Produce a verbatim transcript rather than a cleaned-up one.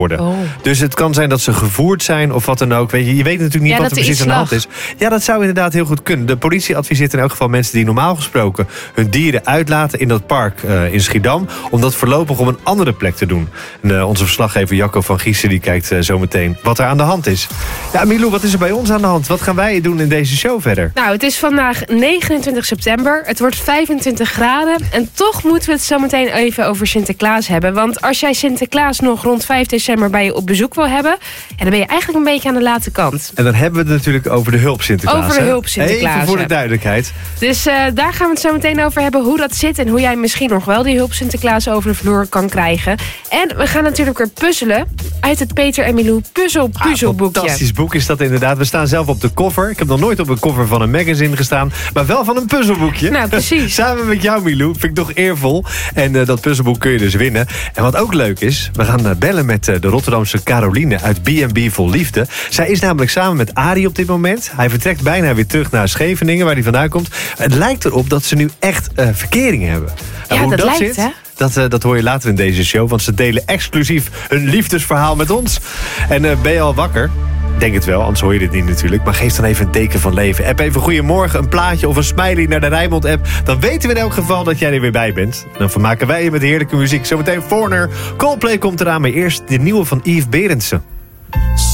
worden. Oh. Dus het kan zijn dat ze gevoerd zijn of wat dan ook. Weet je, je weet natuurlijk niet Ja, wat dat er er precies aan iets de hand is. Ja, dat zou inderdaad heel goed kunnen. De politie adviseert in elk geval mensen die normaal gesproken hun dieren uitlaten in dat park uh, in Schiedam, om dat voorlopig op een andere plek te doen. En, uh, onze verslaggever Jacco van Giessen die kijkt uh, zo meteen wat er aan de hand is. Ja, Milou, wat is er bij ons aan de hand? Wat gaan wij doen in deze show verder? Nou, het is vandaag negenentwintig september. Het wordt vijfentwintig graden. En toch moeten we het zo meteen even over Sinterklaas hebben. Want als jij Sinterklaas nog rond vijf december bij je op bezoek wil hebben, ja, dan ben je eigenlijk een beetje aan de late kant. En dan hebben we het natuurlijk over de hulp Sinterklaas. Over de hulp Sinterklaas. Even voor de duidelijkheid. Dus uh, daar gaan we het zo meteen over hebben, hoe dat zit en hoe jij misschien nog wel die hulp Sinterklaas over de vloer kan krijgen. En we gaan natuurlijk weer puzzelen uit het Peter en Milou puzzel puzzelboekje. Ah, fantastisch boek is dat inderdaad. We staan zelf op de cover. Ik heb nog nooit op een cover van een magazine gestaan, maar wel van een puzzelboekje. Nou, precies. Samen met jou, Milou. Vind ik toch eervol. En uh, dat puzzelboek kun je dus winnen. En wat ook leuk is, we gaan uh, bellen met uh, de Rotterdamse Caroline uit B en B Vol Liefde. Zij is namelijk samen met Arie op dit moment. Hij vertrekt bijna weer terug naar Scheveningen, waar hij vandaan komt. Het lijkt erop dat ze nu echt uh, verkering hebben. Nou, ja, hoe dat, dat lijkt, zit, hè? Dat, uh, dat hoor je later in deze show, want ze delen exclusief hun liefdesverhaal met ons. En uh, ben je al wakker? Denk het wel, anders hoor je dit niet natuurlijk. Maar geef dan even een teken van leven. App even goedemorgen, een plaatje of een smiley naar de Rijnmond-app. Dan weten we in elk geval dat jij er weer bij bent. Dan vermaken wij je met heerlijke muziek. Zometeen Foreigner. Coldplay komt eraan, maar eerst de nieuwe van Yves Berendsen.